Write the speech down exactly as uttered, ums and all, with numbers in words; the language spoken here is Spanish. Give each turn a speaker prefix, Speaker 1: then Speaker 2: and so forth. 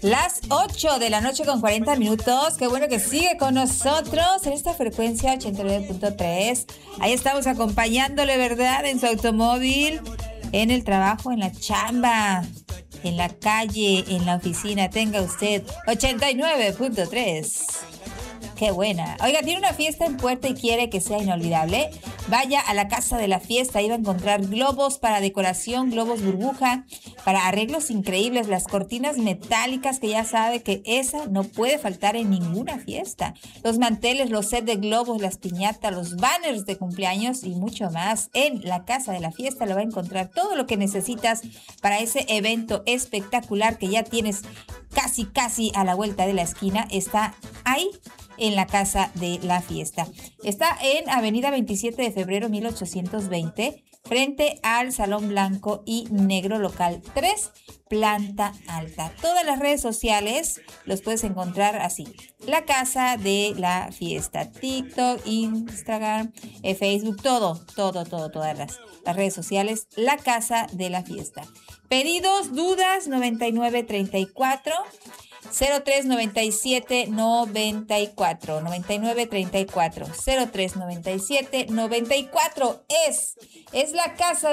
Speaker 1: Las ocho de la noche con cuarenta minutos. Qué bueno que sigue con nosotros en esta frecuencia ochenta y nueve punto tres. Ahí estamos acompañándole, ¿verdad? En su automóvil, en el trabajo, en la chamba, en la calle, en la oficina. Tenga usted ochenta y nueve punto tres. Qué buena. Oiga, tiene una fiesta en puerta y quiere que sea inolvidable. Vaya a la Casa de la Fiesta. Ahí va a encontrar globos para decoración, globos burbuja, para arreglos increíbles, las cortinas metálicas que ya sabe que esa no puede faltar en ninguna fiesta. Los manteles, los sets de globos, las piñatas, los banners de cumpleaños y mucho más. En la Casa de la Fiesta lo va a encontrar todo lo que necesitas para ese evento espectacular que ya tienes casi, casi a la vuelta de la esquina. Está ahí en la Casa de la Fiesta. Está en Avenida veintisiete de febrero mil ochocientos veinte, frente al Salón Blanco y Negro, local tres, planta alta. Todas las redes sociales los puedes encontrar así: la Casa de la Fiesta, TikTok, Instagram, eh, Facebook, todo, todo, todo, todas las, las redes sociales, la Casa de la Fiesta. Pedidos, dudas, noventa y nueve treinta y cuatro cero tres noventa y siete noventa y cuatro, noventa y nueve treinta y cuatro, cero tres noventa y siete noventa y cuatro. Es, es la Casa